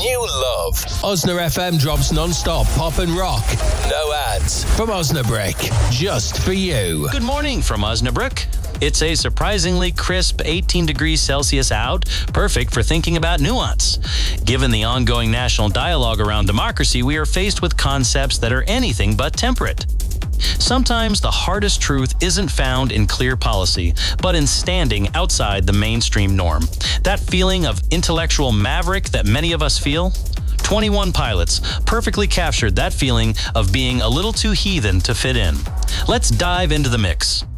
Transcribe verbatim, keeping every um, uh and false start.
new love. Osna F M drops non-stop pop and rock. No ads. From Osnabrück. Just for you. Good morning from Osnabrück. It's a surprisingly crisp eighteen degrees Celsius out, perfect for thinking about nuance. Given the ongoing national dialogue around democracy, we are faced with concepts that are anything but temperate. Sometimes the hardest truth isn't found in clear policy, but in standing outside the mainstream norm. That feeling of intellectual maverick that many of us feel? twenty-one Pilots perfectly captured that feeling of being a little too heathen to fit in. Let's dive into the mix.